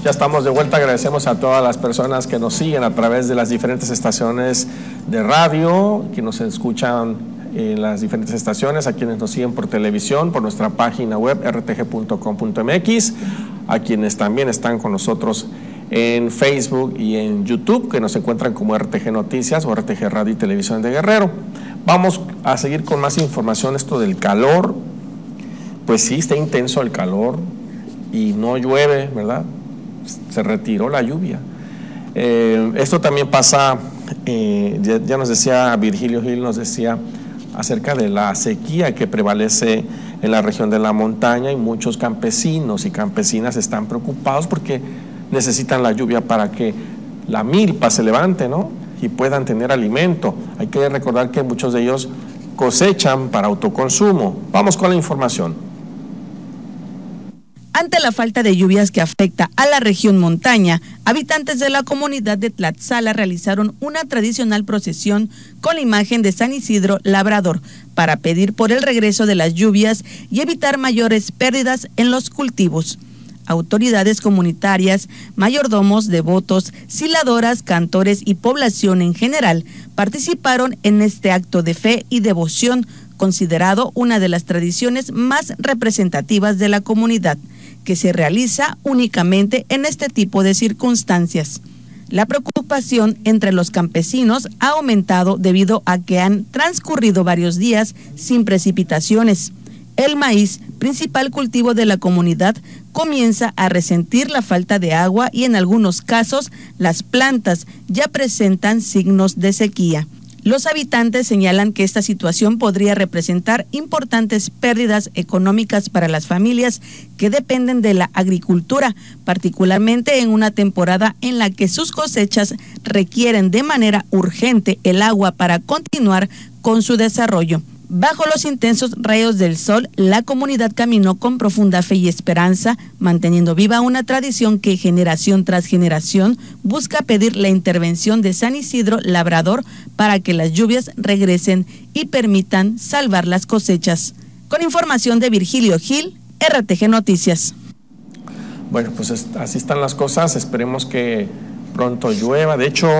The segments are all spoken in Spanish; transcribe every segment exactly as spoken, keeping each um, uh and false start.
Ya estamos de vuelta, agradecemos a todas las personas que nos siguen a través de las diferentes estaciones de radio, que nos escuchan en las diferentes estaciones, a quienes nos siguen por televisión, por nuestra página web r t g punto com punto m x, a quienes también están con nosotros en Facebook y en YouTube, que nos encuentran como R T G Noticias o R T G Radio y Televisión de Guerrero. Vamos a seguir con más información, esto del calor. Pues sí, está intenso el calor y no llueve, ¿verdad? Se retiró la lluvia. Eh, esto también pasa, eh, ya, ya nos decía Virgilio Gil, nos decía acerca de la sequía que prevalece en la región de la montaña, y muchos campesinos y campesinas están preocupados porque necesitan la lluvia para que la milpa se levante, ¿no? Y puedan tener alimento. Hay que recordar que muchos de ellos cosechan para autoconsumo. Vamos con la información. Ante la falta de lluvias que afecta a la región montaña, habitantes de la comunidad de Tlaxcala realizaron una tradicional procesión con la imagen de San Isidro Labrador para pedir por el regreso de las lluvias y evitar mayores pérdidas en los cultivos. Autoridades comunitarias, mayordomos, devotos, siladoras, cantores y población en general participaron en este acto de fe y devoción, considerado una de las tradiciones más representativas de la comunidad, que se realiza únicamente en este tipo de circunstancias. La preocupación entre los campesinos ha aumentado debido a que han transcurrido varios días sin precipitaciones. El maíz, principal cultivo de la comunidad, comienza a resentir la falta de agua y en algunos casos las plantas ya presentan signos de sequía. Los habitantes señalan que esta situación podría representar importantes pérdidas económicas para las familias que dependen de la agricultura, particularmente en una temporada en la que sus cosechas requieren de manera urgente el agua para continuar con su desarrollo. Bajo los intensos rayos del sol, la comunidad caminó con profunda fe y esperanza, manteniendo viva una tradición que generación tras generación busca pedir la intervención de San Isidro Labrador para que las lluvias regresen y permitan salvar las cosechas. Con información de Virgilio Gil, R T G Noticias. Bueno, pues es, así están las cosas, esperemos que pronto llueva. De hecho,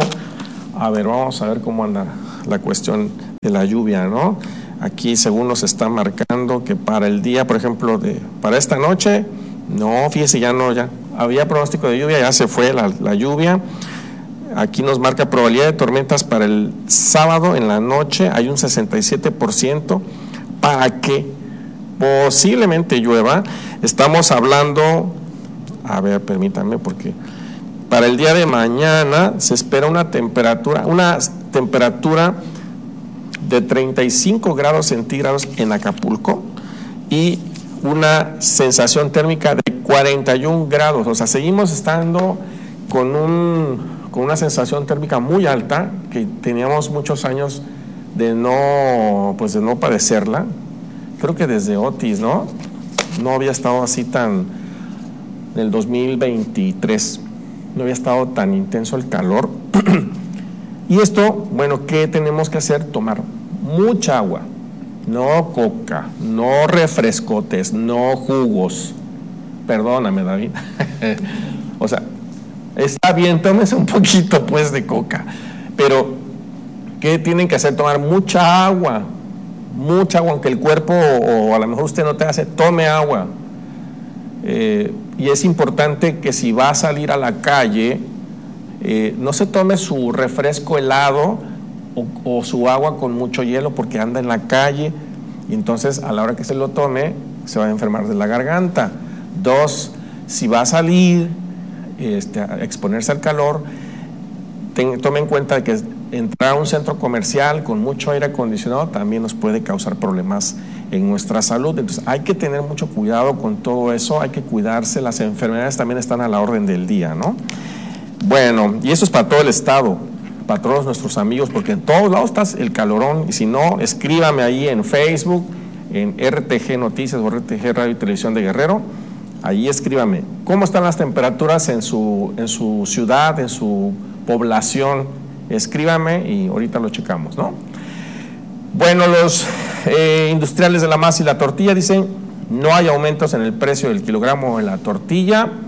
a ver, vamos a ver cómo anda la cuestión de la lluvia, ¿no? Aquí según nos está marcando que para el día, por ejemplo, de para esta noche, no, fíjese, ya no, ya había pronóstico de lluvia, ya se fue la, la lluvia. Aquí nos marca probabilidad de tormentas para el sábado en la noche, hay un sesenta y siete por ciento para que posiblemente llueva. Estamos hablando, a ver, permítanme, porque para el día de mañana se espera una temperatura, una temperatura de treinta y cinco grados centígrados en Acapulco y una sensación térmica de cuarenta y un grados, o sea, seguimos estando con, un, con una sensación térmica muy alta, que teníamos muchos años de no, pues de no padecerla. Creo que desde Otis, ¿no? No había estado así tan, en el dos mil veintitrés, no había estado tan intenso el calor. Y esto, bueno, ¿qué tenemos que hacer? Tomar mucha agua, no coca, no refrescotes, no jugos. Perdóname, David. O sea, está bien, tómese un poquito pues de coca, pero ¿qué tienen que hacer? Tomar mucha agua, mucha agua, aunque el cuerpo, o, o a lo mejor usted no te hace, tome agua. Eh, y es importante que si va a salir a la calle, Eh, no se tome su refresco helado o, o su agua con mucho hielo porque anda en la calle y entonces a la hora que se lo tome se va a enfermar de la garganta. Dos, si va a salir este, a exponerse al calor, ten, tome en cuenta que entrar a un centro comercial con mucho aire acondicionado también nos puede causar problemas en nuestra salud. Entonces hay que tener mucho cuidado con todo eso, hay que cuidarse, las enfermedades también están a la orden del día, ¿no? Bueno, y eso es para todo el estado, para todos nuestros amigos, porque en todos lados está el calorón, y si no, escríbame ahí en Facebook, en R T G Noticias o R T G Radio y Televisión de Guerrero, ahí escríbame, ¿cómo están las temperaturas en su, en su ciudad, en su población? Escríbame y ahorita lo checamos, ¿no? Bueno, los eh, industriales de la masa y la tortilla dicen, no hay aumentos en el precio del kilogramo de la tortilla.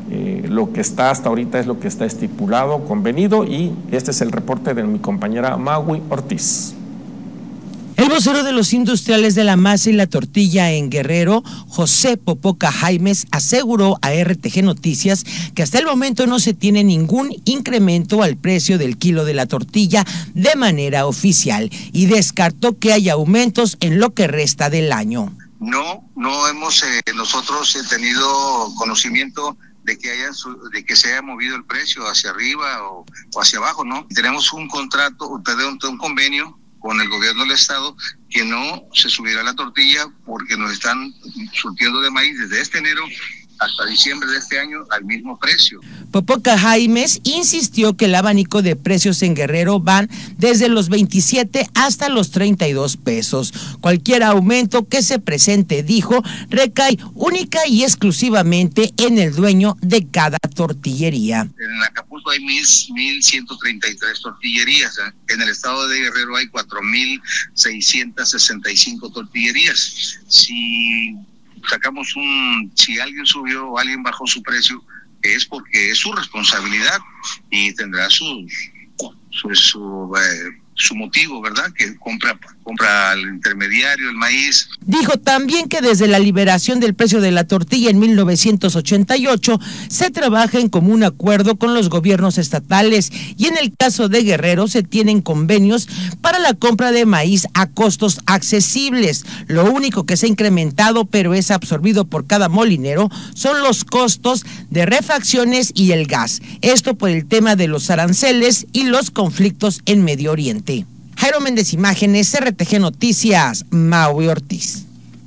Eh, lo que está hasta ahorita es lo que está estipulado, convenido, y este es el reporte de mi compañera Maui Ortiz. El vocero de los industriales de la masa y la tortilla en Guerrero, José Popoca Jaimes, aseguró a R T G Noticias que hasta el momento no se tiene ningún incremento al precio del kilo de la tortilla de manera oficial y descartó que haya aumentos en lo que resta del año. No, no hemos eh, nosotros eh, tenido conocimiento de que haya de que se haya movido el precio hacia arriba o, o hacia abajo, ¿no? Tenemos un contrato, un, un convenio con el gobierno del estado que no se subirá la tortilla porque nos están surtiendo de maíz desde este enero hasta diciembre de este año al mismo precio. Popoca Jaimes insistió que el abanico de precios en Guerrero van desde los veintisiete hasta los treinta y dos pesos. Cualquier aumento que se presente, dijo, recae única y exclusivamente en el dueño de cada tortillería. En Acapulco hay mil ciento treinta y tres tortillerías, ¿eh? En el estado de Guerrero hay cuatro mil seiscientas sesenta y cinco tortillerías. Si sacamos un, si alguien subió o alguien bajó su precio, es porque es su responsabilidad y tendrá su, su, su, eh, su motivo, ¿verdad? Que compra, compra al intermediario el maíz. Dijo también que desde la liberación del precio de la tortilla en mil novecientos ochenta y ocho se trabaja en común acuerdo con los gobiernos estatales y en el caso de Guerrero se tienen convenios para la compra de maíz a costos accesibles. Lo único que se ha incrementado, pero es absorbido por cada molinero, son los costos de refacciones y el gas. Esto por el tema de los aranceles y los conflictos en Medio Oriente. Jairo Méndez, Imágenes, R T G Noticias, Maui Ortiz.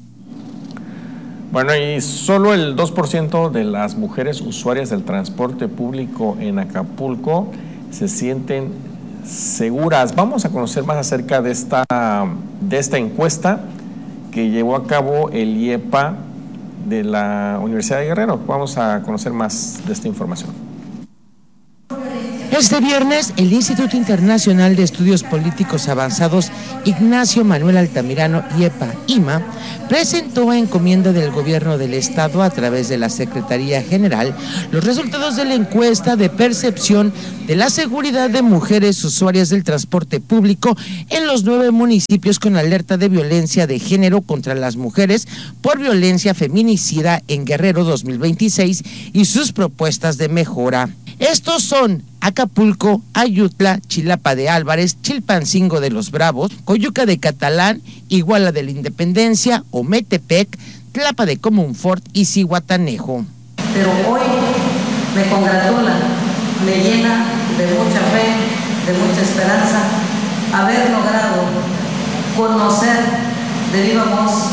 Bueno, y solo el dos por ciento de las mujeres usuarias del transporte público en Acapulco se sienten seguras. Vamos a conocer más acerca de esta, de esta encuesta que llevó a cabo el I E P A de la Universidad de Guerrero. Vamos a conocer más de esta información. Este viernes, el Instituto Internacional de Estudios Políticos Avanzados Ignacio Manuel Altamirano I E P A I M A presentó a encomienda del Gobierno del Estado a través de la Secretaría General los resultados de la encuesta de percepción de la seguridad de mujeres usuarias del transporte público en los nueve municipios con alerta de violencia de género contra las mujeres por violencia feminicida en Guerrero dos mil veintiséis y sus propuestas de mejora. Estos son Acapulco, Ayutla, Chilapa de Álvarez, Chilpancingo de los Bravos, Coyuca de Catalán, Iguala de la Independencia, Ometepec, Tlapa de Comunfort y Zihuatanejo. Pero hoy me congratula, me llena de mucha fe, de mucha esperanza, haber logrado conocer de viva voz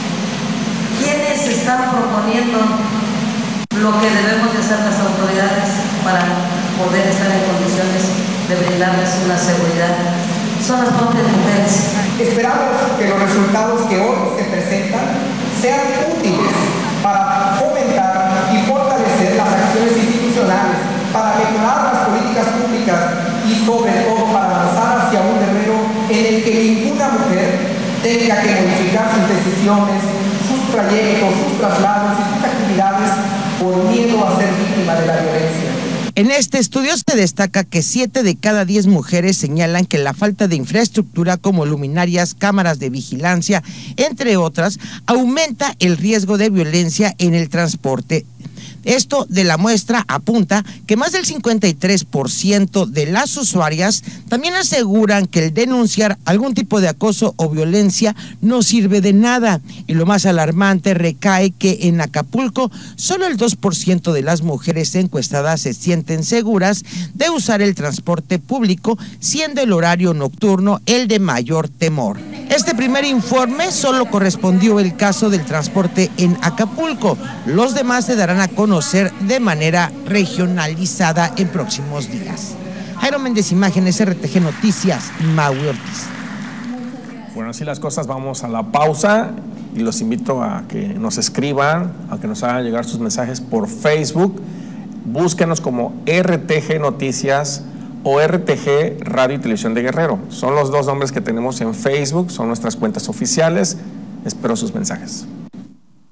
quiénes están proponiendo lo que debemos de hacer las autoridades para poder estar en condiciones de brindarles una seguridad. Son las propias mujeres. Esperamos que los resultados que hoy se presentan sean útiles para fomentar y fortalecer las acciones institucionales, para mejorar las políticas públicas y sobre todo para avanzar hacia un Guerrero en el que ninguna mujer tenga que modificar sus decisiones, sus trayectos, sus traslados y sus actividades por miedo a ser víctima de la violencia. En este estudio se destaca que siete de cada diez mujeres señalan que la falta de infraestructura como luminarias, cámaras de vigilancia, entre otras, aumenta el riesgo de violencia en el transporte. Esto de la muestra apunta que más del cincuenta y tres por ciento de las usuarias también aseguran que el denunciar algún tipo de acoso o violencia no sirve de nada. Y lo más alarmante recae que en Acapulco solo el dos por ciento de las mujeres encuestadas se sienten seguras de usar el transporte público, siendo el horario nocturno el de mayor temor. Este primer informe solo correspondió el caso del transporte en Acapulco. Los demás se darán a conocer de manera regionalizada en próximos días. Jairo Méndez, Imágenes, R T G Noticias, Maui Ortiz. Bueno, así las cosas, vamos a la pausa y los invito a que nos escriban, a que nos hagan llegar sus mensajes por Facebook. Búsquenos como R T G Noticias o R T G Radio y Televisión de Guerrero. Son los dos nombres que tenemos en Facebook, son nuestras cuentas oficiales. Espero sus mensajes.